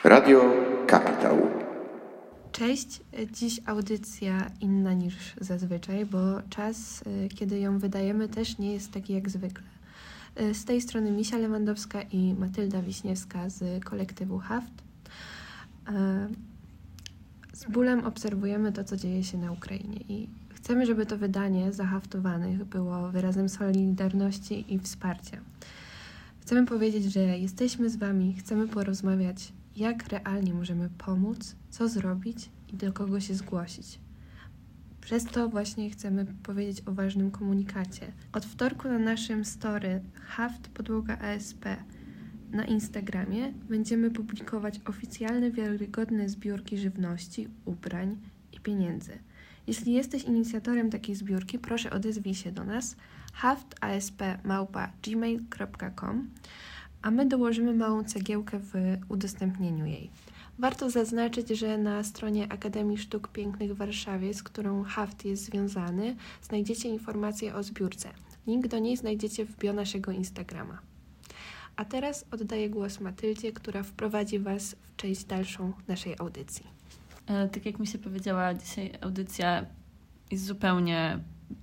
Radio Kapitał. Cześć, dziś audycja inna niż zazwyczaj, bo czas, kiedy ją wydajemy, też nie jest taki jak zwykle. Z tej strony Misia Lewandowska i Matylda Wiśniewska z kolektywu Haft. Z bólem obserwujemy to, co dzieje się na Ukrainie i chcemy, żeby to wydanie zahaftowanych było wyrazem solidarności i wsparcia. Chcemy powiedzieć, że jesteśmy z Wami, chcemy porozmawiać, jak realnie możemy pomóc, co zrobić i do kogo się zgłosić. Przez to właśnie chcemy powiedzieć o ważnym komunikacie. Od wtorku na naszym story Haft_ASP na Instagramie będziemy publikować oficjalne, wiarygodne zbiórki żywności, ubrań i pieniędzy. Jeśli jesteś inicjatorem takiej zbiórki, proszę odezwij się do nas haftasp@gmail.com, a my dołożymy małą cegiełkę w udostępnieniu jej. Warto zaznaczyć, że na stronie Akademii Sztuk Pięknych w Warszawie, z którą Haft jest związany, znajdziecie informacje o zbiórce. Link do niej znajdziecie w bio naszego Instagrama. A teraz oddaję głos Matyldzie, która wprowadzi Was w część dalszą naszej audycji. Tak jak mi się powiedziała, dzisiaj audycja jest zupełnie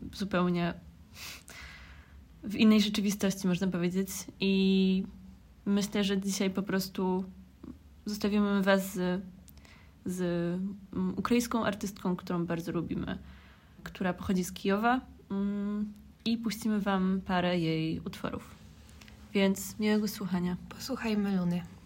w innej rzeczywistości, można powiedzieć. I myślę, że dzisiaj po prostu zostawimy Was z ukraińską artystką, którą bardzo lubimy, która pochodzi z Kijowa, i puścimy Wam parę jej utworów. Więc miłego słuchania. Posłuchajmy Luny.